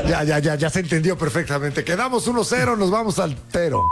Ya se entendió perfectamente. Quedamos 1-0, nos vamos al Tero.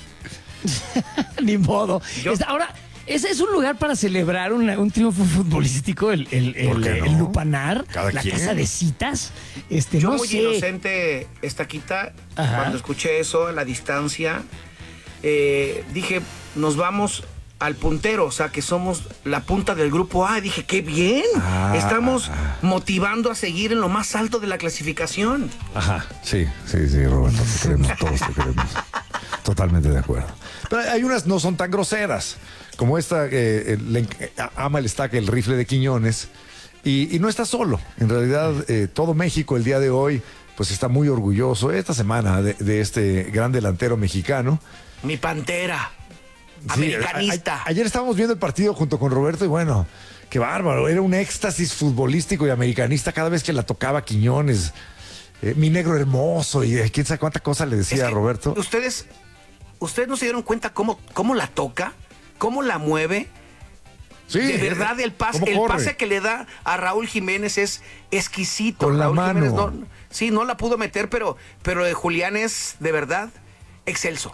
Ni modo. Ahora, ese es un lugar para celebrar un triunfo futbolístico, ¿Por qué no? el Lupanar, Cada la quien. casa de citas. Yo No muy sé. inocente, Estaquita, Ajá. cuando escuché eso a la distancia, dije, nos vamos al puntero, o sea, que somos la punta del grupo A. Dije, qué bien, estamos motivando a seguir en lo más alto de la clasificación. Ajá, sí, Roberto, te queremos, todos te queremos. Totalmente de acuerdo. Pero hay unas no son tan groseras, como esta que ama el Estaca, el rifle de Quiñones, y no está solo. En realidad, todo México el día de hoy, pues está muy orgulloso esta semana de este gran delantero mexicano. Mi pantera. Sí, Americanista. Ayer estábamos viendo el partido junto con Roberto y bueno, qué bárbaro, era un éxtasis futbolístico y americanista cada vez que la tocaba Quiñones. Mi negro hermoso y quién sabe cuánta cosa le decía Es a que Roberto. ¿Ustedes no se dieron cuenta cómo la toca? ¿Cómo la mueve? Sí, De verdad, el ¿cómo corre? pase que le da a Raúl Jiménez es exquisito. Con la Raúl mano. Jiménez no la pudo meter, pero de Julián es, de verdad, excelso.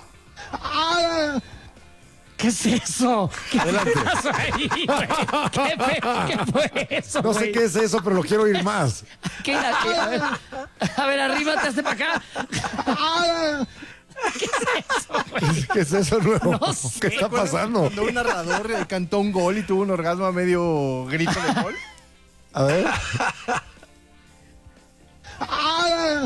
¿Qué es eso? ¿Qué pasó ahí, güey? ¿Qué fue eso, No sé güey? qué es eso, pero lo quiero oír más. ¿Qué? A ver, arriba, te hace para acá. ¿Qué es eso, güey? ¿Qué es eso nuevo? No sé. ¿Qué está pasando? Cuando un narrador cantó un gol y tuvo un orgasmo a medio grito de gol. A ver.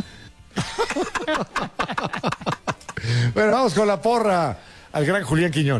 Bueno, vamos con la porra al gran Julián Quiñones.